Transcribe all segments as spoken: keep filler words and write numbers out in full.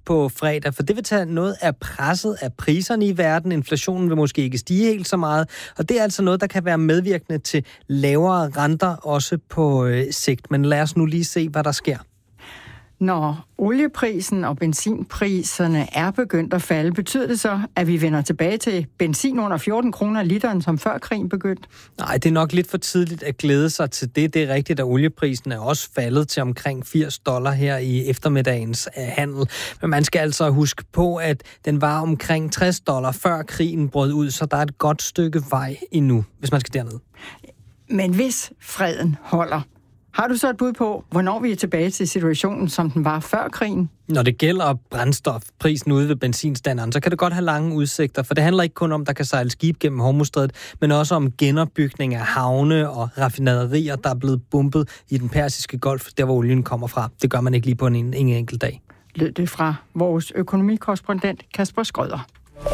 på fredag, for det vil tage noget af presset af priserne i verden. Inflationen vil måske ikke stige helt så meget, og det er altså noget, der kan være medvirkende til lavere renter også på øh, sigt. Men lad os nu lige se, hvad der sker. Når olieprisen og benzinpriserne er begyndt at falde, betyder det så, at vi vender tilbage til benzin under fjorten kroner literen, som før krigen begyndte? Nej, det er nok lidt for tidligt at glæde sig til det. Det er rigtigt, at olieprisen er også faldet til omkring firs dollar her i eftermiddagens handel. Men man skal altså huske på, at den var omkring tres dollar før krigen brød ud, så der er et godt stykke vej endnu, hvis man skal derned. Men hvis freden holder, har du så et bud på, hvornår vi er tilbage til situationen, som den var før krigen? Når det gælder brændstofprisen ude ved benzinstanderen, så kan det godt have lange udsigter, for det handler ikke kun om, der kan sejle skib gennem Hormuzstrædet, men også om genopbygning af havne og raffinaderier, der er blevet bumpet i den persiske golf, der hvor olien kommer fra. Det gør man ikke lige på en, en enkelt dag. Lød det fra vores økonomikorrespondent Kasper Skrøder.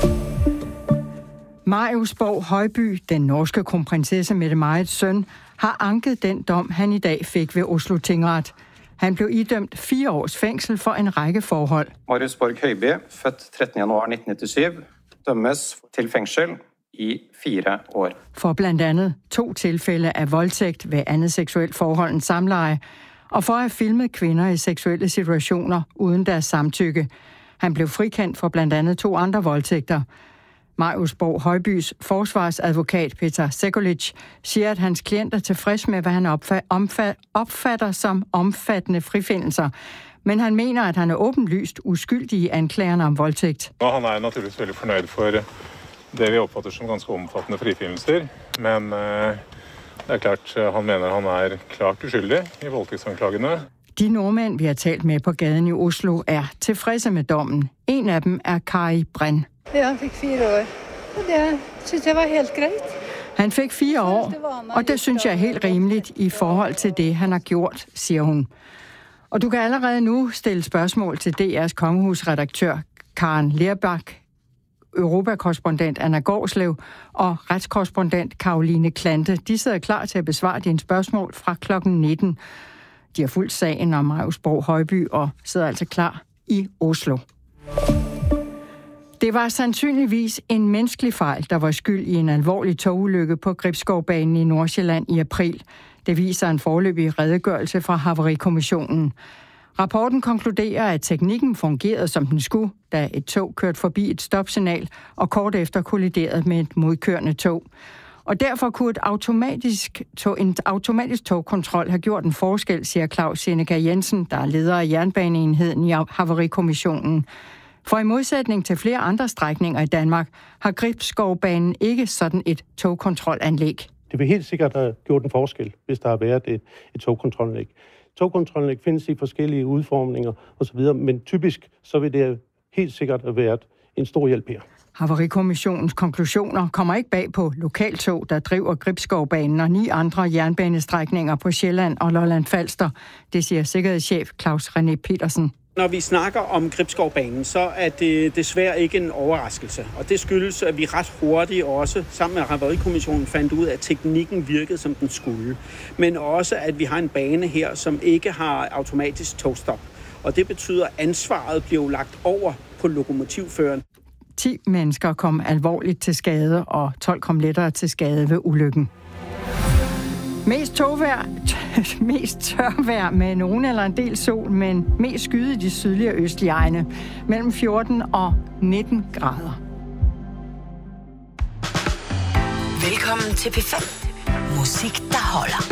Marius Borg Højby, den norske kronprinsesse Mette-Marits søn, har anket den dom, han i dag fik ved Oslo Tingret. Han blev idømt fire års fængsel for en række forhold. Marius Borg Højby, født trettende januar nitten syv, dømmes til fængsel i fire år. For blandt andet to tilfælde af voldtægt ved andet seksuelt forhold end samleje, og for at have filmet kvinder i seksuelle situationer uden deres samtykke. Han blev frikendt for blandt andet to andre voldtægter. Marius Borg Højbys forsvarsadvokat Peter Sekulic siger, at hans klient er tilfreds med, hvad han opfatter som omfattende frifindelser. Men han mener, at han er åbenlyst uskyldig i anklagerne om voldtægt. Han er naturligvis veldig fornøyd for det, vi opfatter som ganske omfattende frifindelser. Men uh, det er klart, han mener, han er klart uskyldig i voldtægtsanklagene. De nordmænd, vi har talt med på gaden i Oslo, er tilfredse med dommen. En af dem er Kari Brenn. Ja, han fik fire år. Og det synes jeg var helt greit. Han fik fire år, og det synes jeg er helt rimeligt i forhold til det, han har gjort, siger hun. Og du kan allerede nu stille spørgsmål til D R's kongehusredaktør Karen Lerbak, europakorrespondent Anna Gårdslev og retskorrespondent Karoline Klante. De sidder klar til at besvare dine spørgsmål fra klokken nitten. De har fulgt sagen om Marius Borg Højby og sidder altså klar i Oslo. Det var sandsynligvis en menneskelig fejl, der var skyld i en alvorlig togulykke på Gribskovbanen i Nordsjælland i april. Det viser en foreløbig redegørelse fra Havarikommissionen. Rapporten konkluderer, at teknikken fungerede som den skulle, da et tog kørte forbi et stopsignal og kort efter kolliderede med et modkørende tog. Og derfor kunne et automatisk tog, en automatisk togkontrol have gjort en forskel, siger Claus Seneca Jensen, der er leder af jernbaneenheden i Havarikommissionen. For i modsætning til flere andre strækninger i Danmark, har Gribskovbanen ikke sådan et togkontrolanlæg. Det vil helt sikkert have gjort en forskel, hvis der har været et, et togkontrolanlæg. Togkontrolanlæg findes i forskellige udformninger osv., men typisk så vil det helt sikkert have været en stor hjælp her. Havarikommissionens konklusioner kommer ikke bag på lokaltog, der driver Gribskovbanen og ni andre jernbanestrækninger på Sjælland og Lolland Falster. Det siger sikkerhedschef Claus René Petersen. Når vi snakker om Gribskovbanen, så er det desværre ikke en overraskelse. Og det skyldes, at vi ret hurtigt også sammen med Havarikommissionen fandt ud af, at teknikken virkede, som den skulle. Men også, at vi har en bane her, som ikke har automatisk togstop. Og det betyder, at ansvaret bliver lagt over på lokomotivføreren. ti mennesker kom alvorligt til skade, og tolv kom lettere til skade ved ulykken. Mest togvejr, t- mest tørvejr med nogen eller en del sol, men mest skyde i de sydlige og østlige egne. Mellem fjorten og nitten grader. Velkommen til P fem. Musik, der holder.